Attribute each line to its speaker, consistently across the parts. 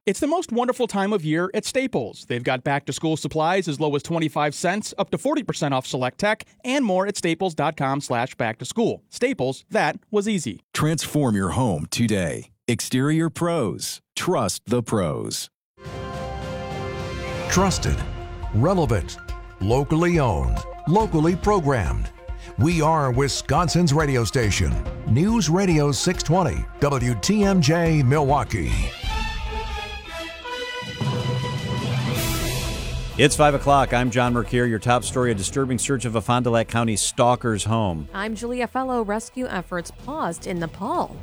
Speaker 1: It's the most wonderful time of year at Staples. They've got back-to-school supplies as low as 25 cents, up to 40% off select tech, and more at staples.com/back-to-school. Staples, that was easy.
Speaker 2: Transform your home today. Exterior Pros. Trust the pros.
Speaker 3: Trusted, relevant, locally owned, locally programmed. We are Wisconsin's radio station. News Radio 620, WTMJ Milwaukee.
Speaker 4: It's 5 o'clock. I'm John Mercure. Your top story, a disturbing search of a Fond du Lac County stalker's home.
Speaker 5: I'm Julia Fellow. Rescue efforts paused in Nepal.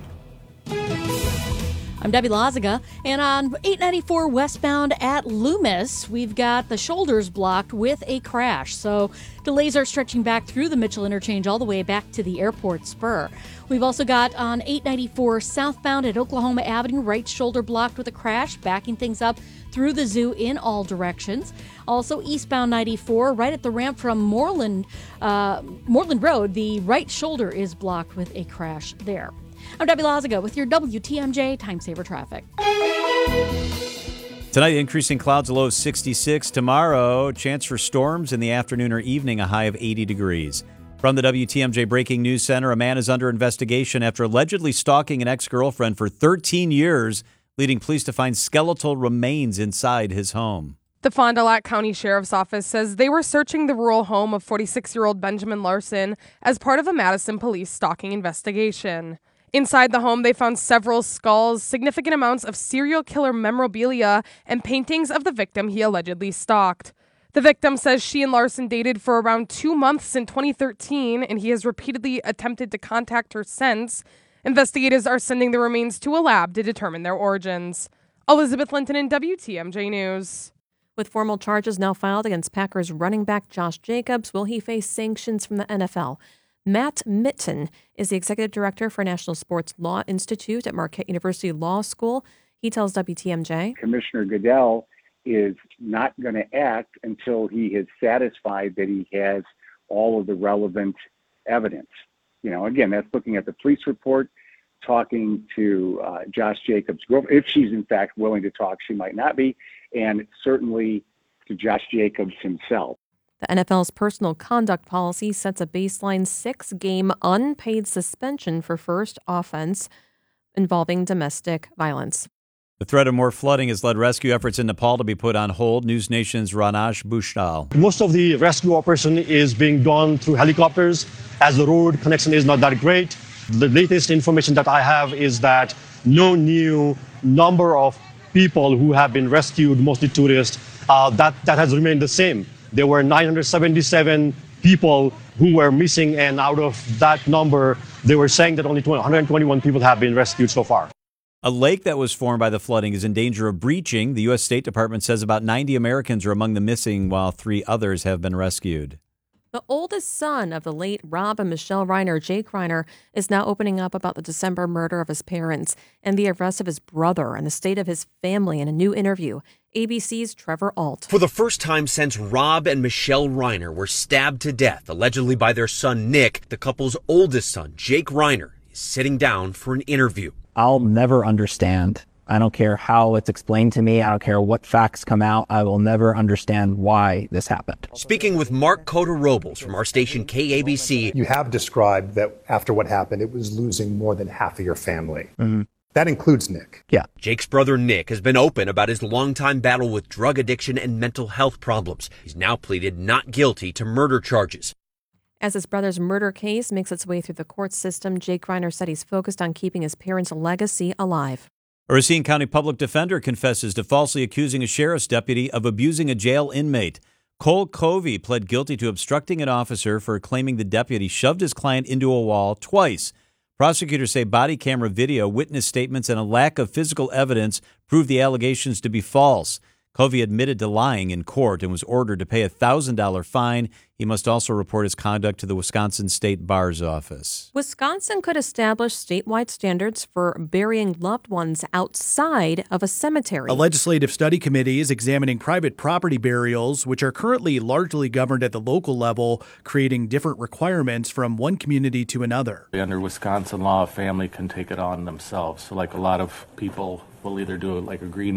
Speaker 5: I'm Debbie Lazaga, and on 894 westbound at Loomis, we've got the shoulders blocked with a crash. So delays are stretching back through the Mitchell interchange all the way back to the airport spur. We've also got on 894 southbound at Oklahoma Avenue, right shoulder blocked with a crash, backing things up through the zoo in all directions. Also eastbound 94, right at the ramp from Moreland Road, the right shoulder is blocked with a crash there. I'm Debbie Lazaga with your WTMJ Time Saver Traffic.
Speaker 4: Tonight, increasing clouds, a low of 66. Tomorrow, chance for storms in the afternoon or evening, a high of 80 degrees. From the WTMJ Breaking News Center, a man is under investigation after allegedly stalking an ex-girlfriend for 13 years, leading police to find skeletal remains inside his home.
Speaker 6: The Fond du Lac County Sheriff's Office says they were searching the rural home of 46-year-old Benjamin Larson as part of a Madison police stalking investigation. Inside the home, they found several skulls, significant amounts of serial killer memorabilia, and paintings of the victim he allegedly stalked. The victim says she and Larson dated for around 2 months in 2013, and he has repeatedly attempted to contact her since. Investigators are sending the remains to a lab to determine their origins. Elizabeth Linton in WTMJ News.
Speaker 5: With formal charges now filed against Packers running back Josh Jacobs, will he face sanctions from the NFL? Matt Mitten is the executive director for National Sports Law Institute at Marquette University Law School. He tells WTMJ.
Speaker 7: Commissioner Goodell is not going to act until he is satisfied that he has all of the relevant evidence. You know, again, that's looking at the police report, talking to Josh Jacobs' girlfriend. If she's in fact willing to talk, she might not be, and certainly to Josh Jacobs himself.
Speaker 5: The NFL's personal conduct policy sets a baseline 6-game unpaid suspension for first offense involving domestic violence.
Speaker 4: The threat of more flooding has led rescue efforts in Nepal to be put on hold. News Nation's Ranaj Bhushal.
Speaker 8: Most of the rescue operation is being done through helicopters as the road connection is not that great. The latest information that I have is that no new number of people who have been rescued, mostly tourists, that has remained the same. There were 977 people who were missing, and out of that number, they were saying that only 121 people have been rescued so far.
Speaker 4: A lake that was formed by the flooding is in danger of breaching. The U.S. State Department says about 90 Americans are among the missing, while 3 others have been rescued.
Speaker 5: The oldest son of the late Rob and Michelle Reiner, Jake Reiner, is now opening up about the December murder of his parents and the arrest of his brother and the state of his family in a new interview. ABC's Trevor Alt.
Speaker 9: For the first time since Rob and Michelle Reiner were stabbed to death, allegedly by their son Nick, the couple's oldest son, Jake Reiner, is sitting down for an interview.
Speaker 10: I'll never understand. I don't care how it's explained to me. I don't care what facts come out. I will never understand why this happened.
Speaker 9: Speaking with Mark Cota-Robles from our station KABC.
Speaker 11: You have described that after what happened, it was losing more than half of your family.
Speaker 10: Mm-hmm.
Speaker 11: That includes Nick.
Speaker 10: Yeah.
Speaker 9: Jake's brother Nick has been open about his longtime battle with drug addiction and mental health problems. He's now pleaded not guilty to murder charges.
Speaker 5: As his brother's murder case makes its way through the court system, Jake Reiner said he's focused on keeping his parents' legacy alive.
Speaker 4: A Racine County public defender confesses to falsely accusing a sheriff's deputy of abusing a jail inmate. Cole Covey pled guilty to obstructing an officer for claiming the deputy shoved his client into a wall twice. Prosecutors say body camera video, witness statements, and a lack of physical evidence proved the allegations to be false. Covey admitted to lying in court and was ordered to pay a $1,000 fine. He must also report his conduct to the Wisconsin State Bar's office.
Speaker 5: Wisconsin could establish statewide standards for burying loved ones outside of a cemetery.
Speaker 12: A legislative study committee is examining private property burials, which are currently largely governed at the local level, creating different requirements from one community to another.
Speaker 13: Under Wisconsin law, a family can take it on themselves. So like a lot of people will either do like a green